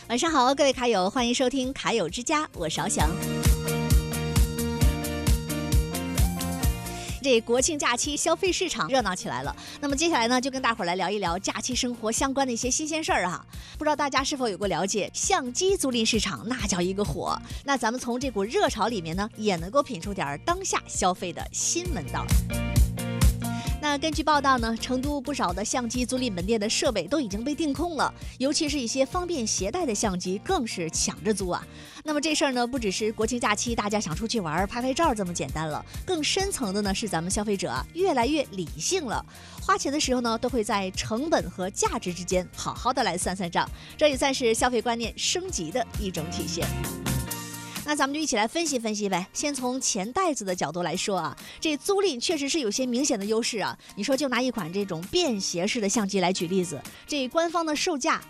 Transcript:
晚上好，各位卡友，欢迎收听卡友之家，我是翱翔。这国庆假期消费市场热闹起来了，那么接下来呢，就跟大伙儿来聊一聊假期生活相关的一些新鲜事儿啊。不知道大家是否有过了解，相机租赁市场那叫一个火。那咱们从这股热潮里面呢，也能够品出点当下消费的新门道。那根据报道呢，成都不少的相机租赁门店的设备都已经被订空了，尤其是一些方便携带的相机更是抢着租啊。那么这事儿呢，不只是国庆假期大家想出去玩拍拍照这么简单了，更深层的呢是咱们消费者越来越理性了，花钱的时候呢都会在成本和价值之间好好的来算算账，这也算是消费观念升级的一种体现。那咱们就一起来分析分析呗。先从钱袋子的角度来说啊，这租赁确实是有些明显的优势啊。你说就拿一款这种便携式的相机来举例子，这官方的售价